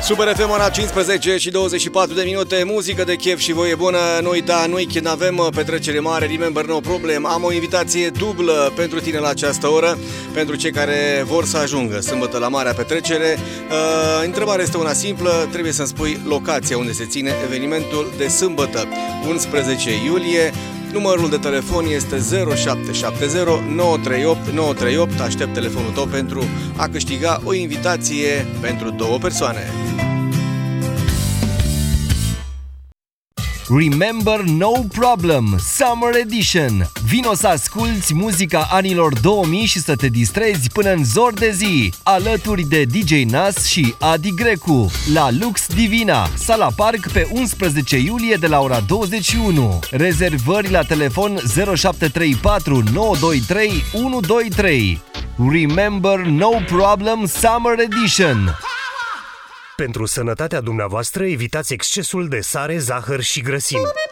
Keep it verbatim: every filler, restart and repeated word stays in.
Super F M la cincisprezece și douăzeci și patru de minute, muzică de chef și voie bună. Nu uita, nu weekend avem petrecere mare, remember, no problem. Am o invitație dublă pentru tine la această oră, pentru cei care vor să ajungă sâmbătă la marea petrecere. Uh, întrebarea este una simplă, trebuie să-mi spui locația unde se ține evenimentul de sâmbătă, unsprezece iulie. Numărul de telefon este zero șapte șapte zero nouă trei opt nouă trei opt. Aștept telefonul tău pentru a câștiga o invitație pentru două persoane. Remember No Problem Summer Edition. Vino să asculți muzica anilor două mii și să te distrezi până în zor de zi, alături de D J Nas și Adi Grecu, la Lux Divina, Sala Park, pe unsprezece iulie de la ora douăzeci și unu. Rezervări la telefon zero șapte trei patru nouă doi trei unu doi trei. Remember No Problem Summer Edition. Pentru sănătatea dumneavoastră, evitați excesul de sare, zahăr și grăsimi.